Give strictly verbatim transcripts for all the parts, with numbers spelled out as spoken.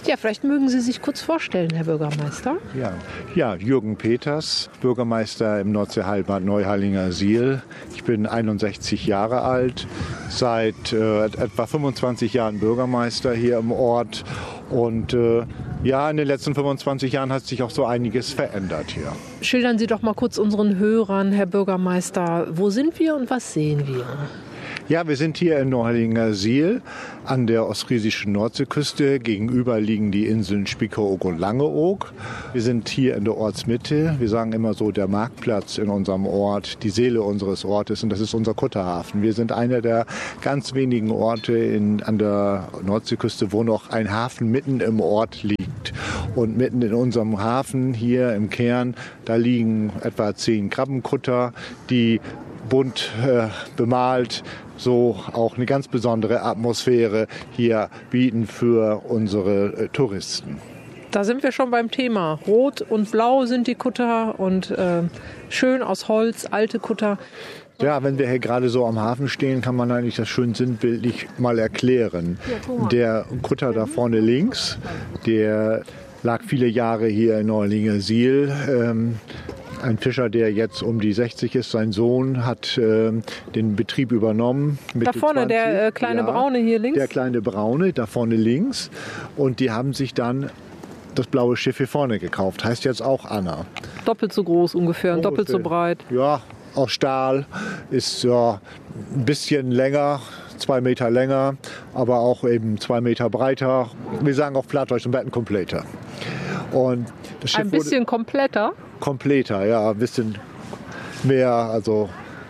Ja, vielleicht mögen Sie sich kurz vorstellen, Herr Bürgermeister. Ja, ja Jürgen Peters, Bürgermeister im Nordseeheilbad Neuhallinger-Siel. Ich bin einundsechzig Jahre alt, seit äh, etwa fünfundzwanzig Jahren Bürgermeister hier im Ort. Und äh, ja, in den letzten fünfundzwanzig Jahren hat sich auch so einiges verändert hier. Schildern Sie doch mal kurz unseren Hörern, Herr Bürgermeister, wo sind wir und was sehen wir? Ja, wir sind hier in Neuhallinger-Siel an der ostfriesischen Nordseeküste. Gegenüber liegen die Inseln Spiekeroog und Langeoog. Wir sind hier in der Ortsmitte. Wir sagen immer so, der Marktplatz in unserem Ort, die Seele unseres Ortes. Und das ist unser Kutterhafen. Wir sind einer der ganz wenigen Orte in, an der Nordseeküste, wo noch ein Hafen mitten im Ort liegt. Und mitten in unserem Hafen hier im Kern, da liegen etwa zehn Krabbenkutter, die bunt äh, bemalt, so auch eine ganz besondere Atmosphäre hier bieten für unsere äh, Touristen. Da sind wir schon beim Thema. Rot und blau sind die Kutter und äh, schön aus Holz, alte Kutter. Ja, wenn wir hier gerade so am Hafen stehen, kann man eigentlich das schön sinnbildlich mal erklären. Der Kutter da vorne links, der lag viele Jahre hier in Neuhallinger-Siel. Ähm, Ein Fischer, der jetzt um die sechzig ist, sein Sohn hat äh, den Betrieb übernommen. Da vorne, zwanzig. Der äh, kleine ja, Braune hier links? Der kleine Braune, da vorne links. Und die haben sich dann das blaue Schiff hier vorne gekauft. Heißt jetzt auch Anna. Doppelt so groß ungefähr, ungefähr. Doppelt so breit. Ja, aus Stahl. Ist ja ein bisschen länger, zwei Meter länger, aber auch eben zwei Meter breiter. Wir sagen auf Plattdeutsch, ein bisschen kompletter. Und das Schiff ein bisschen wurde, kompletter? Kompletter, ja, ein bisschen mehr, also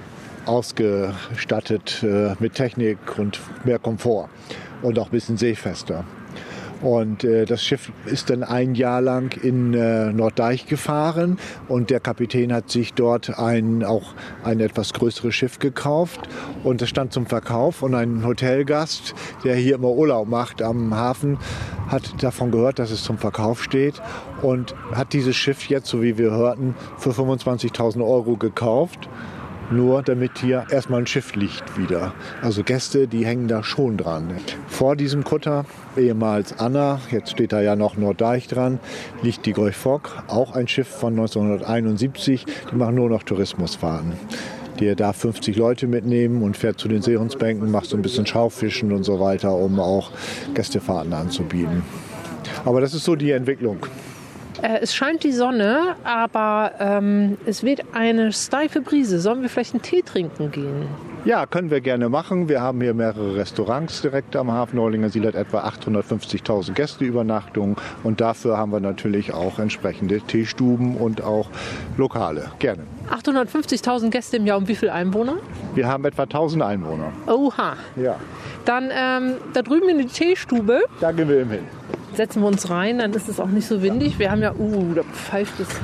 ausgestattet äh, mit Technik und mehr Komfort und auch ein bisschen seefester. Und äh, das Schiff ist dann ein Jahr lang in äh, Norddeich gefahren und der Kapitän hat sich dort ein, auch ein etwas größeres Schiff gekauft und das stand zum Verkauf und ein Hotelgast, der hier immer Urlaub macht am Hafen, hat davon gehört, dass es zum Verkauf steht und hat dieses Schiff jetzt, so wie wir hörten, für fünfundzwanzigtausend Euro gekauft. Nur damit hier erstmal ein Schiff liegt wieder. Also Gäste, die hängen da schon dran. Vor diesem Kutter, ehemals Anna, jetzt steht da ja noch Norddeich dran, liegt die Goy Fock, auch ein Schiff von neunzehnhunderteinundsiebzig. Die machen nur noch Tourismusfahrten. Die darf fünfzig Leute mitnehmen und fährt zu den Seehundsbänken, macht so ein bisschen Schaufischen und so weiter, um auch Gästefahrten anzubieten. Aber das ist so die Entwicklung. Es scheint die Sonne, aber ähm, es weht eine steife Brise. Sollen wir vielleicht einen Tee trinken gehen? Ja, können wir gerne machen. Wir haben hier mehrere Restaurants direkt am Hafen. Neuhallinger-Siel hat etwa achthundertfünfzigtausend Gästeübernachtungen und dafür haben wir natürlich auch entsprechende Teestuben und auch Lokale. Gerne. achthundertfünfzigtausend Gäste im Jahr. Und wie viele Einwohner? Wir haben etwa tausend Einwohner. Oha. Ja. Dann ähm, da drüben in die Teestube. Da gehen wir eben hin. Setzen wir uns rein, dann ist es auch nicht so windig. Wir haben ja, uh, da pfeift es.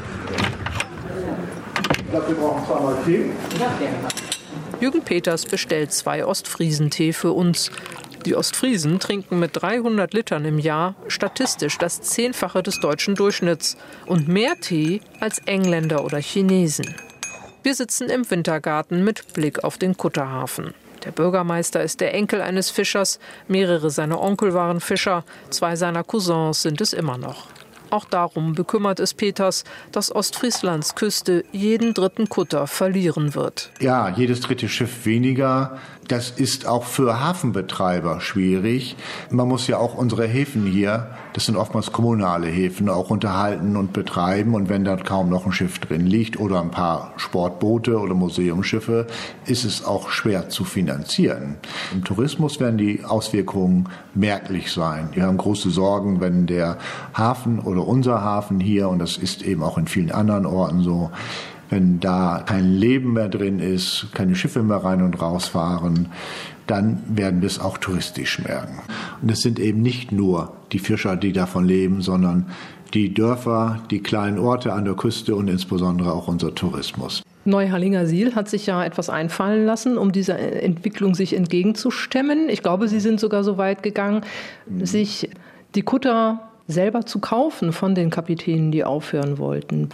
Ich glaube, wir brauchen zweimal Tee. Jürgen Peters bestellt zwei Ostfriesentee für uns. Die Ostfriesen trinken mit dreihundert Litern im Jahr statistisch das Zehnfache des deutschen Durchschnitts und mehr Tee als Engländer oder Chinesen. Wir sitzen im Wintergarten mit Blick auf den Kutterhafen. Der Bürgermeister ist der Enkel eines Fischers, mehrere seiner Onkel waren Fischer, zwei seiner Cousins sind es immer noch. Auch darum bekümmert es Peters, dass Ostfrieslands Küste jeden dritten Kutter verlieren wird. Ja, jedes dritte Schiff weniger. Das ist auch für Hafenbetreiber schwierig. Man muss ja auch unsere Häfen hier, das sind oftmals kommunale Häfen, auch unterhalten und betreiben. Und wenn dann kaum noch ein Schiff drin liegt oder ein paar Sportboote oder Museumsschiffe, ist es auch schwer zu finanzieren. Im Tourismus werden die Auswirkungen merklich sein. Wir haben große Sorgen, wenn der Hafen oder unser Hafen hier, und das ist eben auch in vielen anderen Orten so, wenn da kein Leben mehr drin ist, keine Schiffe mehr rein und raus fahren, dann werden wir es auch touristisch merken. Und es sind eben nicht nur die Fischer, die davon leben, sondern die Dörfer, die kleinen Orte an der Küste und insbesondere auch unser Tourismus. Neuhallinger-Siel hat sich ja etwas einfallen lassen, um dieser Entwicklung sich entgegenzustemmen. Ich glaube, Sie sind sogar so weit gegangen, mhm. sich die Kutter selber zu kaufen von den Kapitänen, die aufhören wollten.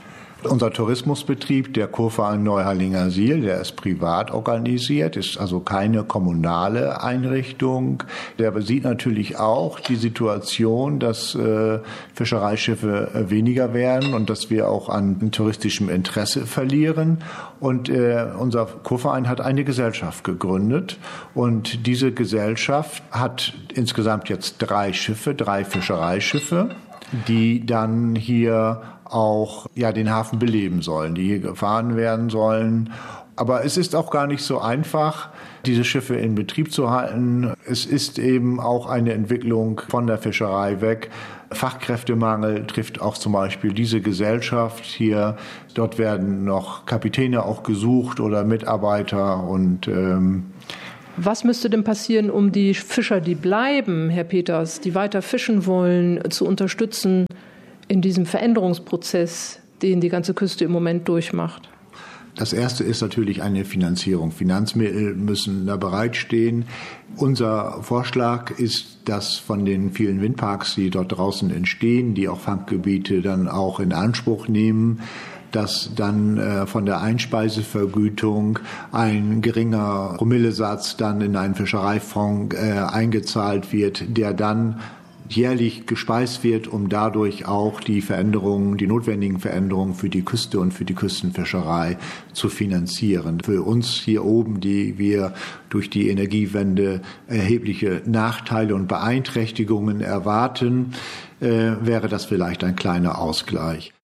Unser Tourismusbetrieb, der Kurverein Neuharlingersiel, der ist privat organisiert, ist also keine kommunale Einrichtung. Der sieht natürlich auch die Situation, dass äh, Fischereischiffe äh, weniger werden und dass wir auch an touristischem Interesse verlieren. Und äh, unser Kurverein hat eine Gesellschaft gegründet und diese Gesellschaft hat insgesamt jetzt drei Schiffe, drei Fischereischiffe, die dann hier auch ja den Hafen beleben sollen, die hier gefahren werden sollen. Aber es ist auch gar nicht so einfach, diese Schiffe in Betrieb zu halten. Es ist eben auch eine Entwicklung von der Fischerei weg. Fachkräftemangel trifft auch zum Beispiel diese Gesellschaft hier. Dort werden noch Kapitäne auch gesucht oder Mitarbeiter und ähm Was müsste denn passieren, um die Fischer, die bleiben, Herr Peters, die weiter fischen wollen, zu unterstützen in diesem Veränderungsprozess, den die ganze Küste im Moment durchmacht? Das erste ist natürlich eine Finanzierung. Finanzmittel müssen da bereitstehen. Unser Vorschlag ist, dass von den vielen Windparks, die dort draußen entstehen, die auch Fanggebiete dann auch in Anspruch nehmen, dass dann äh, von der Einspeisevergütung ein geringer Promillesatz dann in einen Fischereifonds äh, eingezahlt wird, der dann jährlich gespeist wird, um dadurch auch die Veränderungen, die notwendigen Veränderungen für die Küste und für die Küstenfischerei zu finanzieren. Für uns hier oben, die wir durch die Energiewende erhebliche Nachteile und Beeinträchtigungen erwarten, äh, wäre das vielleicht ein kleiner Ausgleich.